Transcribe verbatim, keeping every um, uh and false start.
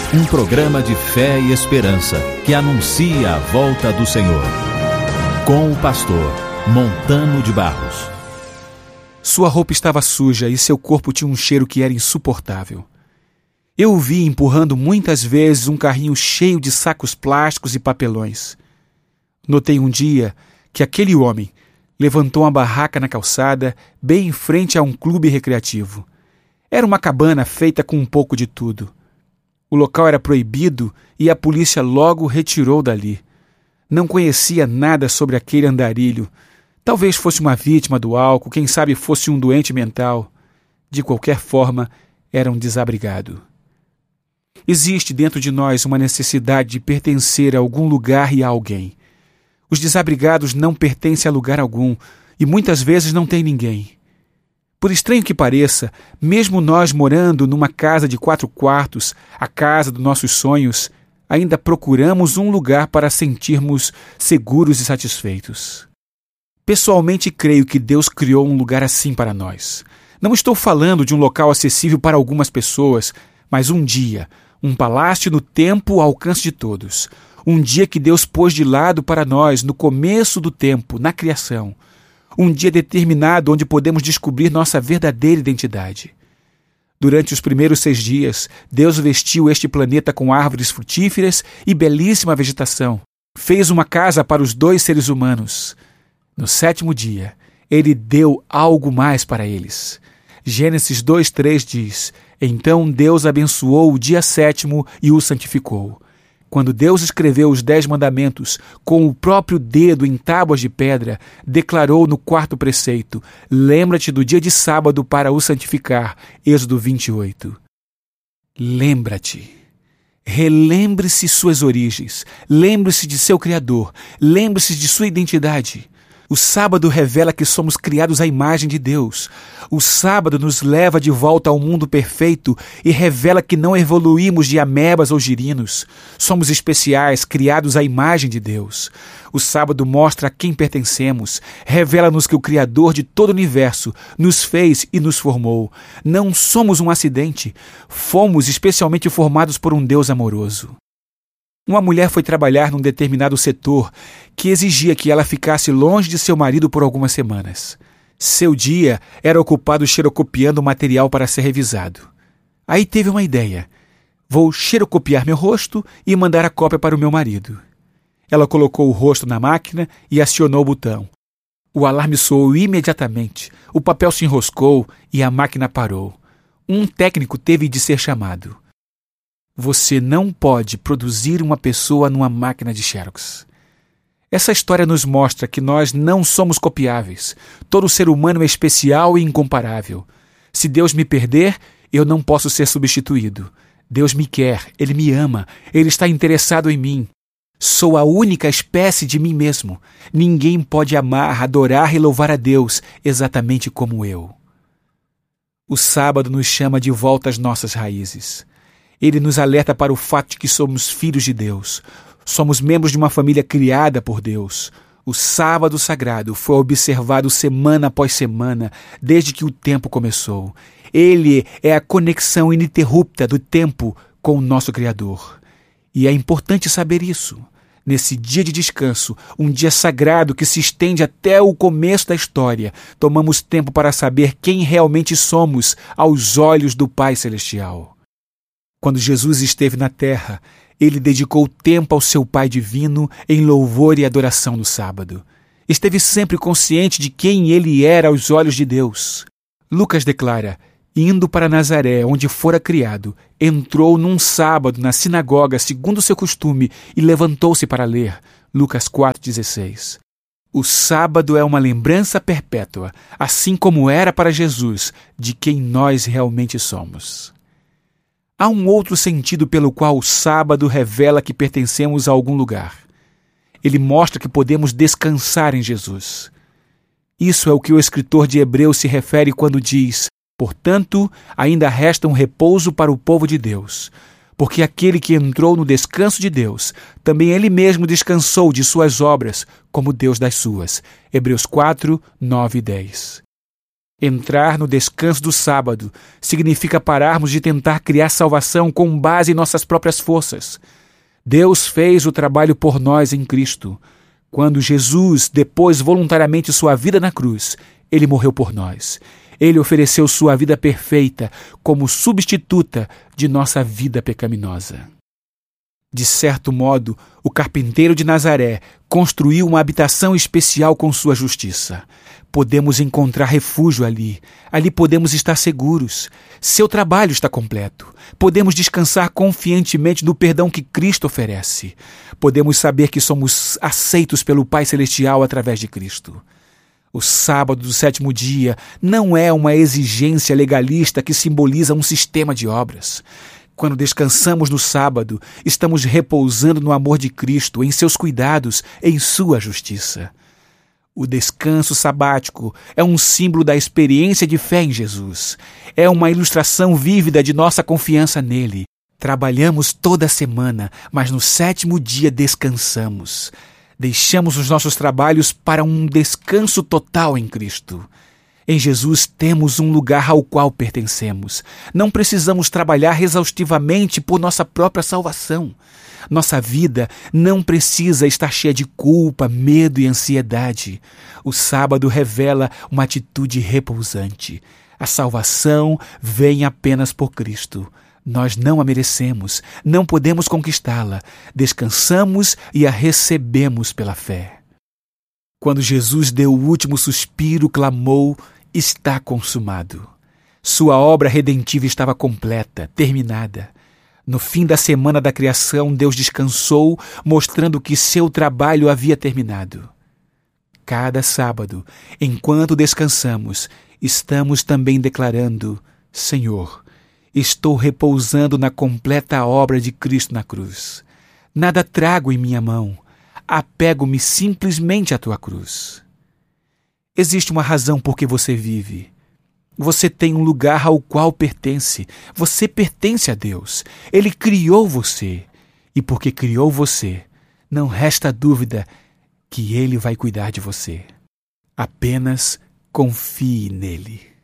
um programa de fé e esperança que anuncia a volta do Senhor. Com o pastor Montano de Barros. Sua roupa estava suja e seu corpo tinha um cheiro que era insuportável. Eu o vi empurrando muitas vezes um carrinho cheio de sacos plásticos e papelões. Notei um dia que aquele homem levantou uma barraca na calçada, bem em frente a um clube recreativo. Era uma cabana feita com um pouco de tudo. O local era proibido e a polícia logo o retirou dali. Não conhecia nada sobre aquele andarilho. Talvez fosse uma vítima do álcool, quem sabe fosse um doente mental. De qualquer forma, era um desabrigado. Existe dentro de nós uma necessidade de pertencer a algum lugar e a alguém. Os desabrigados não pertencem a lugar algum e muitas vezes não têm ninguém. Por estranho que pareça, mesmo nós morando numa casa de quatro quartos, a casa dos nossos sonhos, ainda procuramos um lugar para sentirmos seguros e satisfeitos. Pessoalmente, creio que Deus criou um lugar assim para nós. Não estou falando de um local acessível para algumas pessoas, mas um dia, um palácio no tempo ao alcance de todos. Um dia que Deus pôs de lado para nós no começo do tempo, na criação. Um dia determinado onde podemos descobrir nossa verdadeira identidade. Durante os primeiros seis dias, Deus vestiu este planeta com árvores frutíferas e belíssima vegetação. Fez uma casa para os dois seres humanos. No sétimo dia, Ele deu algo mais para eles. Gênesis dois, três diz: Então Deus abençoou o dia sétimo e o santificou. Quando Deus escreveu os dez mandamentos com o próprio dedo em tábuas de pedra, declarou no quarto preceito: Lembra-te do dia de sábado para o santificar. Êxodo vinte e oito. Lembra-te. Relembre-se suas origens. Lembre-se de seu Criador. Lembre-se de sua identidade. O sábado revela que somos criados à imagem de Deus. O sábado nos leva de volta ao mundo perfeito e revela que não evoluímos de amebas ou girinos. Somos especiais, criados à imagem de Deus. O sábado mostra a quem pertencemos. Revela-nos que o Criador de todo o universo nos fez e nos formou. Não somos um acidente. Fomos especialmente formados por um Deus amoroso. Uma mulher foi trabalhar num determinado setor que exigia que ela ficasse longe de seu marido por algumas semanas. Seu dia era ocupado xerocopiando material para ser revisado. Aí teve uma ideia. Vou xerocopiar meu rosto e mandar a cópia para o meu marido. Ela colocou o rosto na máquina e acionou o botão. O alarme soou imediatamente, o papel se enroscou e a máquina parou. Um técnico teve de ser chamado. Você não pode produzir uma pessoa numa máquina de Xerox. Essa história nos mostra que nós não somos copiáveis. Todo ser humano é especial e incomparável. Se Deus me perder, eu não posso ser substituído. Deus me quer, Ele me ama, Ele está interessado em mim. Sou a única espécie de mim mesmo. Ninguém pode amar, adorar e louvar a Deus exatamente como eu. O sábado nos chama de volta às nossas raízes. Ele nos alerta para o fato de que somos filhos de Deus. Somos membros de uma família criada por Deus. O sábado sagrado foi observado semana após semana, desde que o tempo começou. Ele é a conexão ininterrupta do tempo com o nosso Criador. E é importante saber isso. Nesse dia de descanso, um dia sagrado que se estende até o começo da história, tomamos tempo para saber quem realmente somos aos olhos do Pai Celestial. Quando Jesus esteve na terra, Ele dedicou tempo ao seu Pai divino em louvor e adoração no sábado. Esteve sempre consciente de quem Ele era aos olhos de Deus. Lucas declara: indo para Nazaré, onde fora criado, entrou num sábado na sinagoga segundo o seu costume e levantou-se para ler. Lucas quatro, dezesseis. O sábado é uma lembrança perpétua, assim como era para Jesus, de quem nós realmente somos. Há um outro sentido pelo qual o sábado revela que pertencemos a algum lugar. Ele mostra que podemos descansar em Jesus. Isso é o que o escritor de Hebreus se refere quando diz: portanto, ainda resta um repouso para o povo de Deus, porque aquele que entrou no descanso de Deus, também ele mesmo descansou de suas obras, como Deus das suas. Hebreus quatro, nove e dez. Entrar no descanso do sábado significa pararmos de tentar criar salvação com base em nossas próprias forças. Deus fez o trabalho por nós em Cristo. Quando Jesus depôs voluntariamente sua vida na cruz, Ele morreu por nós. Ele ofereceu sua vida perfeita como substituta de nossa vida pecaminosa. De certo modo, o carpinteiro de Nazaré construiu uma habitação especial com sua justiça. Podemos encontrar refúgio ali. Ali podemos estar seguros. Seu trabalho está completo. Podemos descansar confiantemente no perdão que Cristo oferece. Podemos saber que somos aceitos pelo Pai Celestial através de Cristo. O sábado do sétimo dia não é uma exigência legalista que simboliza um sistema de obras. Quando descansamos no sábado, estamos repousando no amor de Cristo, em seus cuidados, em sua justiça. O descanso sabático é um símbolo da experiência de fé em Jesus. É uma ilustração vívida de nossa confiança nele. Trabalhamos toda a semana, mas no sétimo dia descansamos. Deixamos os nossos trabalhos para um descanso total em Cristo. Em Jesus temos um lugar ao qual pertencemos. Não precisamos trabalhar exaustivamente por nossa própria salvação. Nossa vida não precisa estar cheia de culpa, medo e ansiedade. O sábado revela uma atitude repousante. A salvação vem apenas por Cristo. Nós não a merecemos, não podemos conquistá-la. Descansamos e a recebemos pela fé. Quando Jesus deu o último suspiro, clamou: está consumado. Sua obra redentiva estava completa, terminada. No fim da semana da criação, Deus descansou, mostrando que seu trabalho havia terminado. Cada sábado, enquanto descansamos, estamos também declarando: Senhor, estou repousando na completa obra de Cristo na cruz. Nada trago em minha mão. Apego-me simplesmente à tua cruz. Existe uma razão por que você vive. Você tem um lugar ao qual pertence. Você pertence a Deus. Ele criou você. E porque criou você, não resta dúvida que Ele vai cuidar de você. Apenas confie nele.